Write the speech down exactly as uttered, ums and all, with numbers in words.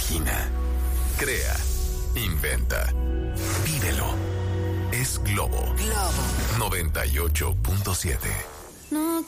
Imagina, crea, inventa, vívelo. Es Globo. Globo noventa y ocho punto siete. No